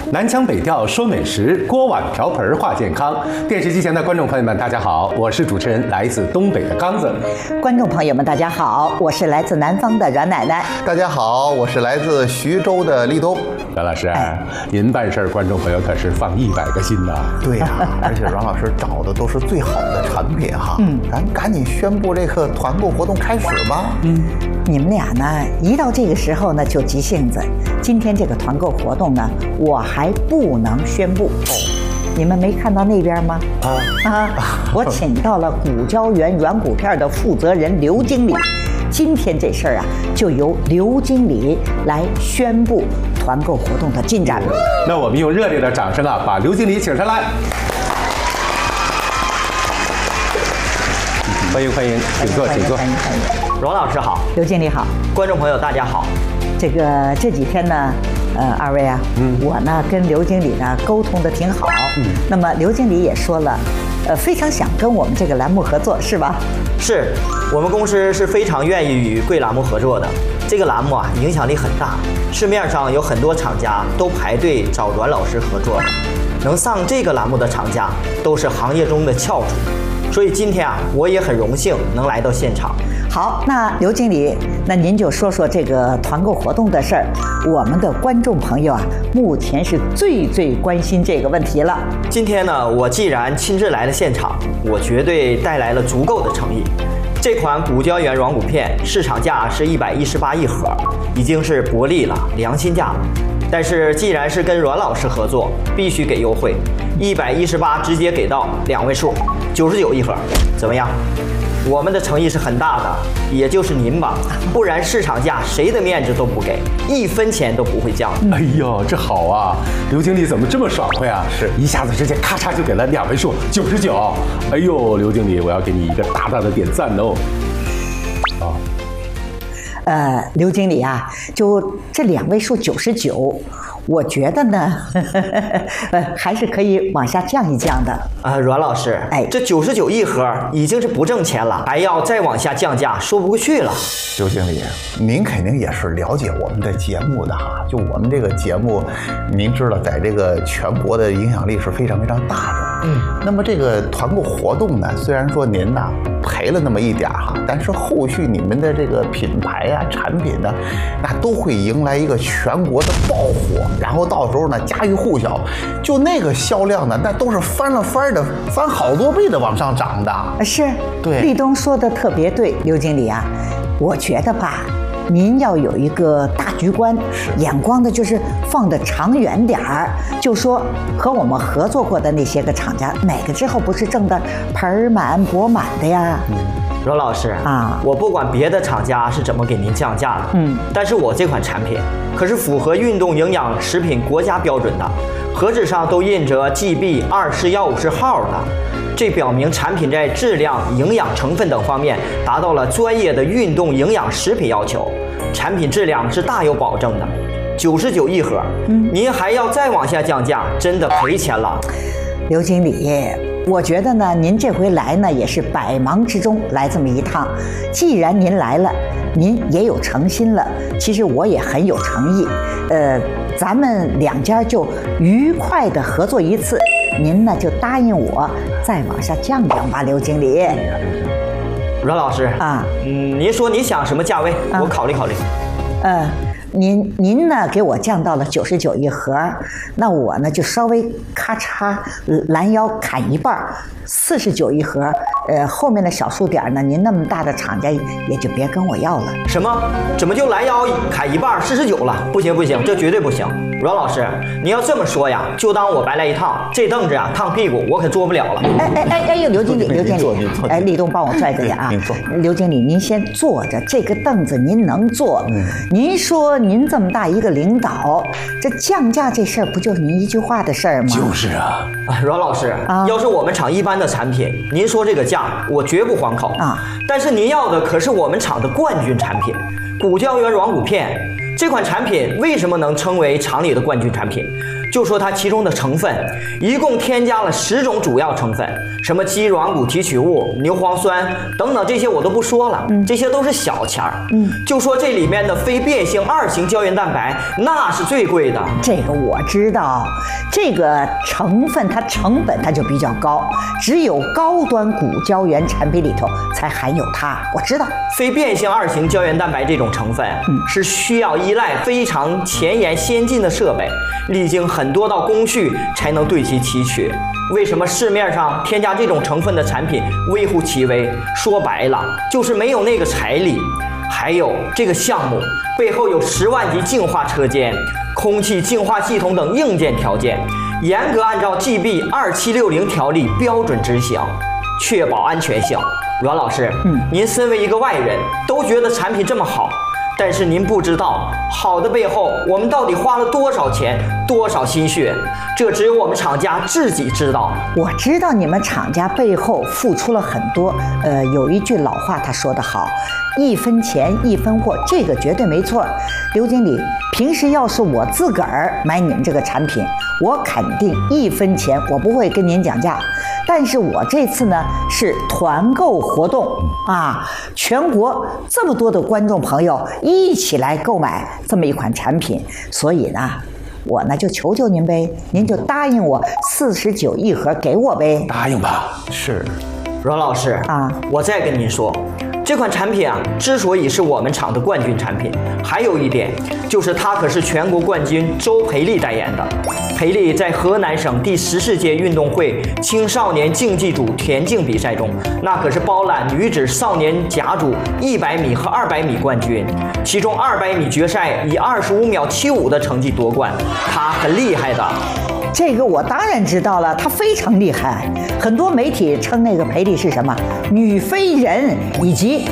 南腔北调说美食，锅碗瓢盆话健康。电视机前的观众朋友们，大家好，我是主持人来自东北的刚子。 观众朋友们，大家好，我是来自南方的阮奶奶。 大家好，我是来自徐州的立冬。 阮老师，您办事儿，观众朋友可是放100个心呐。 对呀，而且阮老师找的都是最好的产品哈。咱赶紧宣布这个团购活动开始吧。 你们俩呢，一到这个时候呢就急性子。今天这个团购活动呢，我还不能宣布。你们没看到那边吗？我请到了谷胶原软骨片的负责人刘经理。今天这事儿啊，就由刘经理来宣布团购活动的进展。 那我们用热烈的掌声啊，把刘经理请上来。欢迎欢迎，请坐请坐。 阮老师好， 刘经理好， 观众朋友大家好。 这几天呢，二位啊，我呢跟刘经理呢沟通的挺好。那么刘经理也说了，非常想跟我们这个栏目合作，是吧？ 是我们公司是非常愿意与贵栏目合作的。这个栏目啊，影响力很大，市面上有很多厂家都排队找阮老师合作的。能上这个栏目的厂家，都是行业中的翘楚。所以今天啊，我也很荣幸能来到现场。 好，那刘经理，那您就说说这个团购活动的事儿。我们的观众朋友啊，目前是最关心这个问题了。 今天呢，我既然亲自来了现场，我绝对带来了足够的诚意。这款谷胶原软骨片市场价是118一盒，已经是薄利了，良心价了。但是既然是跟阮老师合作，必须给优惠，118直接给到2位数，99一盒，怎么样？我们的诚意是很大的，也就是您吧，不然市场价谁的面子都不给，1分钱都不会降。 哎呦，这好啊！刘经理怎么这么爽快啊？是一下子直接咔嚓就给了2位数99。哎呦，刘经理，我要给你一个大大的点赞哦。 刘经理啊，就这2位数99，我觉得呢，还是可以往下降一降的。 阮老师，这99一盒已经是不挣钱了，还要再往下降价，说不过去了。 刘经理，您肯定也是了解我们的节目的哈。就我们这个节目，您知道，在这个全国的影响力是非常大的。那么这个团购活动呢，虽然说您呢赔了那么一点哈，但是后续你们的这个品牌啊、产品呢，那都会迎来一个全国的爆火，然后到时候呢家喻户晓，就那个销量呢，那都是翻好多倍的往上涨的。 是， 对， 立冬说的特别对，刘经理啊，我觉得吧，您要有一个大局观，眼光的就是放得长远点儿。就说和我们合作过的那些个厂家，哪个之后不是挣得盆满钵满的呀？ 阮老师啊，我不管别的厂家是怎么给您降价的，但是我这款产品可是符合运动营养食品国家标准的，盒子上都印着 GB 2415号的。这表明产品在质量、营养成分等方面达到了专业的运动营养食品要求，产品质量是大有保证的。99一盒，您还要再往下降价，真的赔钱了。 刘经理，我觉得呢，您这回来呢也是百忙之中来这么一趟。既然您来了，您也有诚心了，其实我也很有诚意。咱们2家就愉快的合作一次。您呢就答应我，再往下降吧，刘经理。 阮老师啊，您说你想什么价位？我考虑考虑。 您呢给我降到了99一盒，那我呢就稍微咔嚓拦腰砍一半，49一盒。后面的小数点呢，您那么大的厂家也就别跟我要了。 什么？怎么就拦腰砍一半49了？不行，这绝对不行。阮老师，你要这么说呀，就当我白来一趟，这凳子啊烫屁股，我可坐不了了。 哎呦，刘经理，立冬帮我拽着点啊。刘经理，您先坐着，这个凳子您能坐。您说您这么大一个领导，这降价这事儿不就是您一句话的事儿吗？ 就是啊。 阮老师，要是我们厂一般的产品，您说这个价我绝不还口啊。但是您要的可是我们厂的冠军产品——谷胶原软骨片。这款产品为什么能称为厂里的冠军产品？ 就说它其中的成分，一共添加了10种主要成分，什么肌软骨提取物、牛磺酸等等，这些我都不说了，这些都是小钱儿。就说这里面的非变性2型胶原蛋白，那是最贵的。 这个我知道，这个成分它成本它就比较高，只有高端骨胶原产品里头才含有它。我知道， 非变性2型胶原蛋白这种成分，是需要依赖非常前沿先进的设备，历经很多道工序才能对其提取。为什么市面上添加这种成分的产品微乎其微？说白了，就是没有那个财力。还有这个项目背后有10万级净化车间、空气净化系统等硬件条件，严格按照 GB2760条例标准执行，确保安全性。阮老师，您身为一个外人，都觉得产品这么好，但是您不知道好的背后我们到底花了多少钱、多少心血，这只有我们厂家自己知道。 我知道你们厂家背后付出了很多。有一句老话他说得好，1分钱1分货，这个绝对没错。刘经理，平时要是我自个儿买你们这个产品，我肯定1分钱我不会跟您讲价。但是我这次呢是团购活动啊，全国这么多的观众朋友一起来购买这么一款产品，所以呢，我呢就求求您呗，您就答应我49一盒给我呗。 答应吧。 是， 阮老师啊， 我再跟您说，这款产品啊，之所以是我们厂的冠军产品，还有一点就是它可是全国冠军周培丽代言的。培丽在河南省第14届运动会青少年竞技组田径比赛中，那可是包揽女子少年甲组100米和200米冠军，其中200米决赛以25秒75的成绩夺冠，她很厉害的。 这个我当然知道了，她非常厉害，很多媒体称那个培丽是什么女飞人，以及